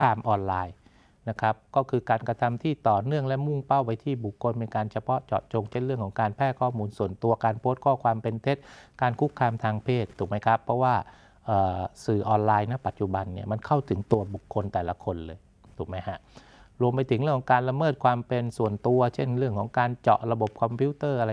คามออนไลน์นะครับก็คือการกระทำที่ต่อเนื่องและมุ่งเป้าไปที่บุคคลเป็นการเฉพาะเจาะจงเช่นเรื่องของการแพร่ข้อมูลส่วนตัวการโพสต์ข้อความเป็นเท็จการคุกคามทางเพศถูกไหมครับเพราะว่าสื่อออนไลน์ณปัจจุบันเนี่ยมันเข้าถึงตัวบุคคลแต่ละคนเลยถูกไหมฮะรวมไปถึงเรื่องของการละเมิดความเป็นส่วนตัวเช่นเรื่องของการเจาะระบบคอมพิวเตอร์อะไร